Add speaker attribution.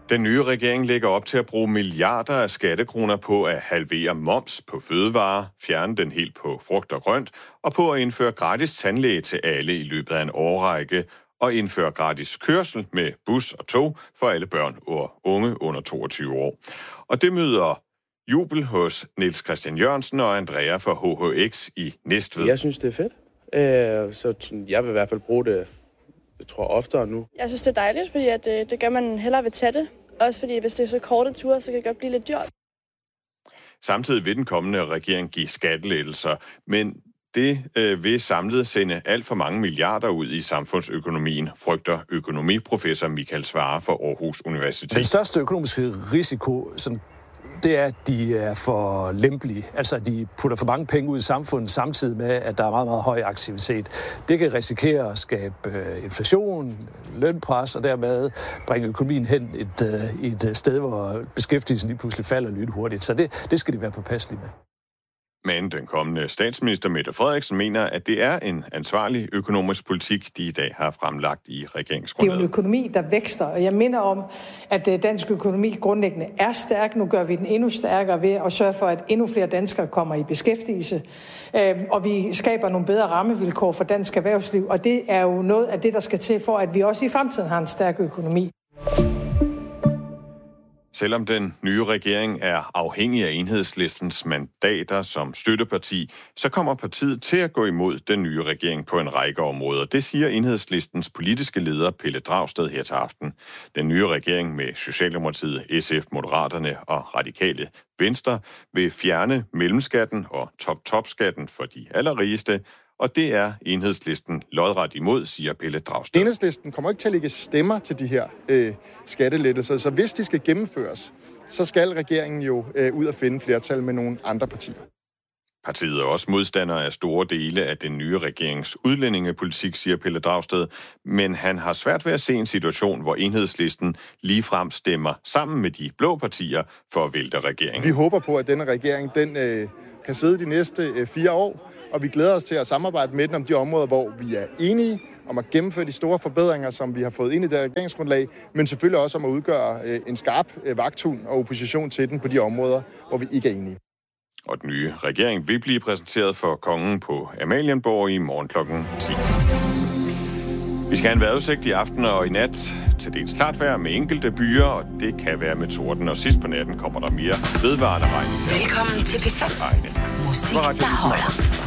Speaker 1: Den nye regering lægger op til at bruge milliarder af skattekroner på at halvere moms på fødevarer, fjerne den helt på frugt og grønt, og på at indføre gratis tandlæge til alle i løbet af en årrække, og indføre gratis kørsel med bus og tog for alle børn og unge under 22 år. Og det møder jubel hos Niels Christian Jørgensen og Andrea fra HHX i Næstved.
Speaker 2: Jeg synes, det er fedt. Så jeg vil i hvert fald bruge det, jeg tror, oftere nu.
Speaker 3: Jeg synes, det er dejligt, fordi at, det gør, man hellere vil tage det. Også fordi, hvis det er så korte ture, så kan det godt blive lidt dyrt.
Speaker 1: Samtidig vil den kommende regering give skattelettelser, men det vil samlet sende alt for mange milliarder ud i samfundsøkonomien, frygter økonomiprofessor Michael Svarer fra Aarhus Universitet.
Speaker 4: Den største økonomiske risiko, det er, at de er for lempelige. Altså, at de putter for mange penge ud i samfundet, samtidig med, at der er meget, meget høj aktivitet. Det kan risikere at skabe inflation, lønpres, og dermed bringe økonomien hen et sted, hvor beskæftigelsen lige pludselig falder lynhurtigt. Så det skal de være påpasselige med.
Speaker 1: Men den kommende statsminister Mette Frederiksen mener, at det er en ansvarlig økonomisk politik, de i dag har fremlagt i regeringsgrundlaget.
Speaker 5: Det er jo en økonomi, der vækster, og jeg minder om, at dansk økonomi grundlæggende er stærk. Nu gør vi den endnu stærkere ved at sørge for, at endnu flere danskere kommer i beskæftigelse, og vi skaber nogle bedre rammevilkår for dansk erhvervsliv, og det er jo noget af det, der skal til for, at vi også i fremtiden har en stærk økonomi.
Speaker 1: Selvom den nye regering er afhængig af Enhedslistens mandater som støtteparti, så kommer partiet til at gå imod den nye regering på en række områder. Det siger Enhedslistens politiske leder Pelle Dragsted her til aften. Den nye regering med Socialdemokratiet, SF, Moderaterne og Radikale Venstre vil fjerne mellemskatten og top-top-skatten for de allerrigeste, og det er Enhedslisten lodret imod, siger Pelle Dragsted.
Speaker 6: Enhedslisten kommer ikke til at lægge stemmer til de her skattelettelser, så hvis de skal gennemføres, så skal regeringen jo ud og finde flertal med nogle andre partier.
Speaker 1: Partiet er også modstander af store dele af den nye regerings udlændingepolitik, siger Pelle Dragsted, men han har svært ved at se en situation, hvor Enhedslisten ligefrem stemmer sammen med de blå partier for at vælte regeringen.
Speaker 6: Vi håber på, at denne regering kan sidde de næste 4 år, og vi glæder os til at samarbejde med den om de områder, hvor vi er enige om at gennemføre de store forbedringer, som vi har fået ind i det regeringsgrundlag, men selvfølgelig også om at udgøre en skarp vagthund og opposition til den på de områder, hvor vi ikke er enige.
Speaker 1: Og den nye regering vil blive præsenteret for kongen på Amalienborg i morgen kl. 10. Vi skal have en vejrudsigt i aften og i nat. Til dels klart vejr med enkelte byer, og det kan være med torden. Og sidst på natten kommer der mere vedvarende regn.
Speaker 7: Velkommen til P5. Musik, der holder.